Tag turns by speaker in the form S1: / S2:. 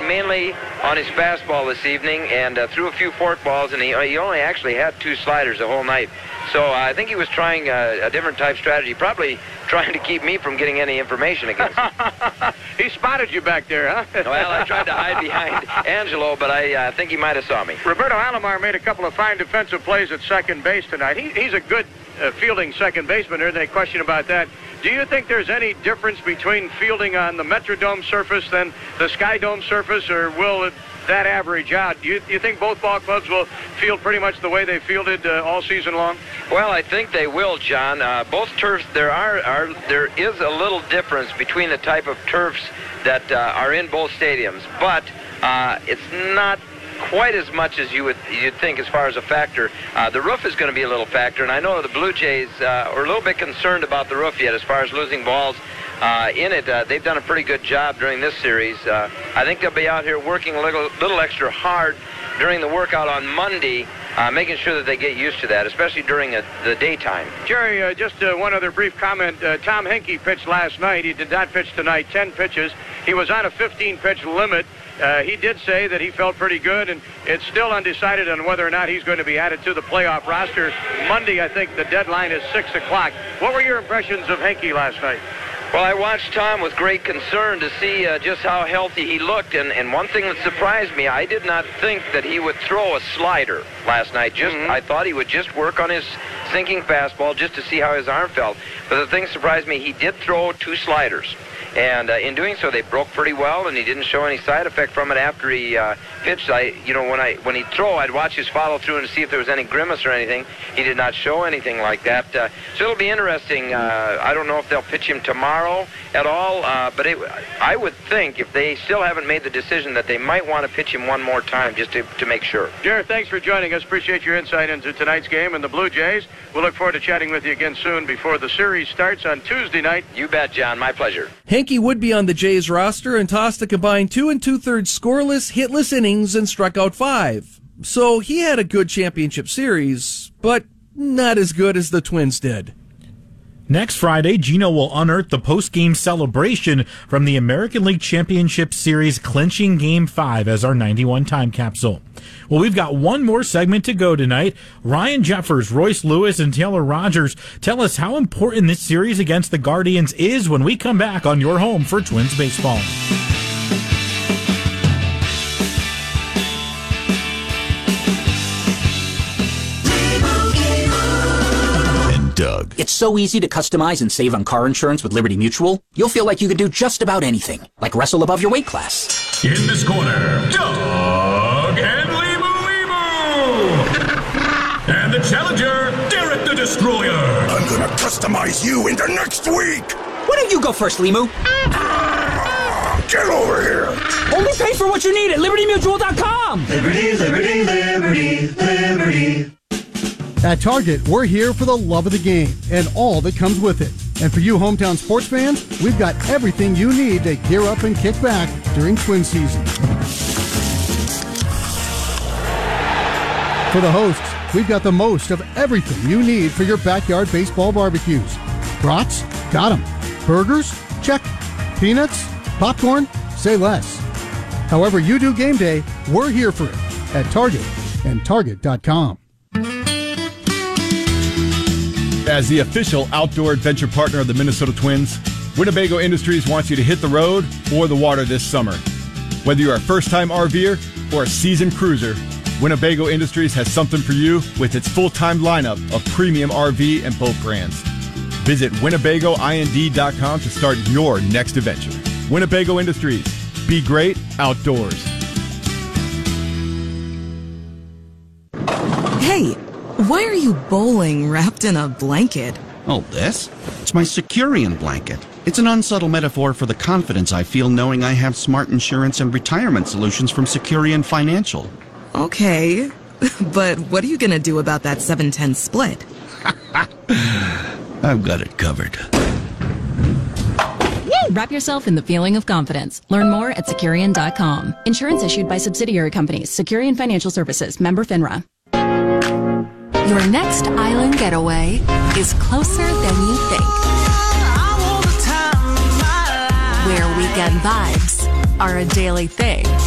S1: mainly on his fastball this evening and threw a few forkballs, and he only actually had 2 sliders the whole night. So I think he was trying a different type strategy, probably trying to keep me from getting any information against him.
S2: He spotted you back there, huh?
S1: Well, I tried to hide behind Angelo, but I think he might have saw me.
S2: Roberto Alomar made a couple of fine defensive plays at second base tonight. He's a good fielding second baseman. There's no question about that. Do you think there's any difference between fielding on the Metrodome surface than the Skydome surface, or will that average out? Do you think both ball clubs will field pretty much the way they fielded all season long?
S1: Well, I think they will, John. Both turfs, there is a little difference between the type of turfs that are in both stadiums, but it's not quite as much as you'd think as far as a factor. The roof is going to be a little factor, and I know the Blue Jays are a little bit concerned about the roof yet as far as losing balls in it. They've done a pretty good job during this series. I think they'll be out here working a little extra hard during the workout on Monday, making sure that they get used to that, especially during the daytime.
S2: Jerry, just one other brief comment. Tom Henke pitched last night. He did not pitch tonight, 10 pitches. He was on a 15-pitch limit. He did say that he felt pretty good, and it's still undecided on whether or not he's going to be added to the playoff roster. Monday, I think the deadline is 6 o'clock. What were your impressions of Henke last night?
S1: Well, I watched Tom with great concern to see just how healthy he looked, and one thing that surprised me, I did not think that he would throw a slider last night. I thought he would just work on his sinking fastball just to see how his arm felt. But the thing that surprised me, he did throw 2 sliders. And in doing so, they broke pretty well, and he didn't show any side effect from it after he pitched. When he'd throw, I'd watch his follow through and see if there was any grimace or anything. He did not show anything like that. So it'll be interesting. I don't know if they'll pitch him tomorrow at all, but I would think if they still haven't made the decision that they might want to pitch him one more time just to make sure.
S2: Jared, thanks for joining us. Appreciate your insight into tonight's game and the Blue Jays. We'll look forward to chatting with you again soon before the series starts on Tuesday night.
S1: You bet, John. My pleasure.
S3: Henke would be on the Jays roster and tossed a combined 2 2/3 scoreless, hitless innings and struck out 5. So he had a good championship series, but not as good as the Twins did.
S4: Next Friday, Gino will unearth the post-game celebration from the American League Championship Series clinching Game 5 as our 91 time capsule. Well, we've got one more segment to go tonight. Ryan Jeffers, Royce Lewis, and Taylor Rogers tell us how important this series against the Guardians is when we come back on your home for Twins baseball.
S5: Doug. It's so easy to customize and save on car insurance with Liberty Mutual. You'll feel like you could do just about anything, like wrestle above your weight class.
S6: In this corner, Doug and Limu. And the challenger, Derek the Destroyer.
S7: I'm gonna customize you into next week.
S5: Why don't you go first, Limu?
S7: Get over here.
S5: Only pay for what you need at LibertyMutual.com.
S8: Liberty, liberty, liberty, liberty.
S9: At Target, we're here for the love of the game and all that comes with it. And for you hometown sports fans, we've got everything you need to gear up and kick back during Twin season. For the hosts, we've got the most of everything you need for your backyard baseball barbecues. Brats? Got 'em. Burgers? Check. Peanuts? Popcorn? Say less. However you do game day, we're here for it at Target and Target.com.
S10: As the official outdoor adventure partner of the Minnesota Twins, Winnebago Industries wants you to hit the road or the water this summer. Whether you're a first-time RVer or a seasoned cruiser, Winnebago Industries has something for you with its full-time lineup of premium RV and boat brands. Visit WinnebagoIND.com to start your next adventure. Winnebago Industries. Be great outdoors.
S11: Hey, why are you bowling wrapped in a blanket?
S12: Oh, this? It's my Securian blanket. It's an unsubtle metaphor for the confidence I feel knowing I have smart insurance and retirement solutions from Securian Financial.
S11: Okay, but what are you going to do about that 7-10 split?
S12: I've got it covered.
S13: Wrap yourself in the feeling of confidence. Learn more at Securian.com. Insurance issued by subsidiary companies. Securian Financial Services. Member FINRA.
S14: Your next island getaway is closer than you think. Where weekend vibes are a daily thing.